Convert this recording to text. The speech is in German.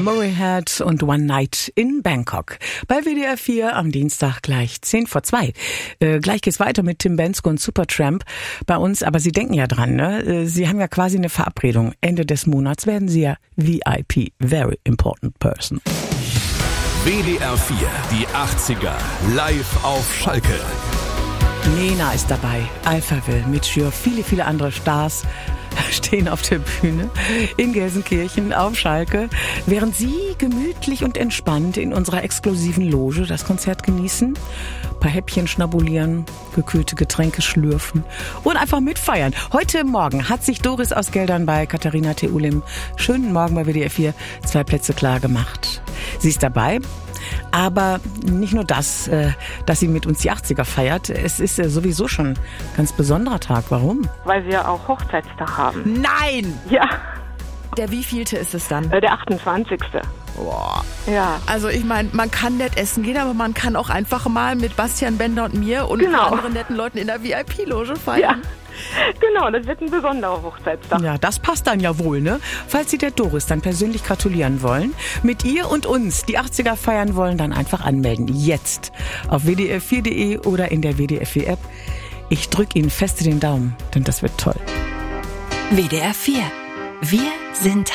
Morehead und One Night in Bangkok. Bei WDR 4 am Dienstag gleich 10:10. Gleich geht's weiter mit Tim Bendzko und Supertramp bei uns. Aber Sie denken ja dran, ne? Sie haben ja quasi eine Verabredung. Ende des Monats werden Sie ja VIP, Very Important Person. WDR 4, die 80er, live auf Schalke. Nena ist dabei, Alphaville, Mitchell, viele andere Stars stehen auf der Bühne in Gelsenkirchen auf Schalke, während Sie gemütlich und entspannt in unserer exklusiven Loge das Konzert genießen, ein paar Häppchen schnabulieren, gekühlte Getränke schlürfen und einfach mitfeiern. Heute Morgen hat sich Doris aus Geldern bei Katharina Theulim schönen Morgen bei WDR 4 2 Plätze klar gemacht. Sie ist dabei. Aber nicht nur das, dass sie mit uns die 80er feiert. Es ist sowieso schon ein ganz besonderer Tag. Warum? Weil wir auch Hochzeitstag haben. Nein! Ja. Der wievielte ist es dann? Der 28. Boah. Ja. Also ich meine, man kann nett essen gehen, aber man kann auch einfach mal mit Bastian Bender und mir und anderen netten Leuten in der VIP-Loge feiern. Ja. Genau, das wird ein besonderer Hochzeitstag. Ja, das passt dann ja wohl, ne? Falls Sie der Doris dann persönlich gratulieren wollen, mit ihr und uns die 80er feiern wollen, dann einfach anmelden. Jetzt auf wdr4.de oder in der WDR 4 App. Ich drücke Ihnen feste den Daumen, denn das wird toll. WDR 4. Wir sind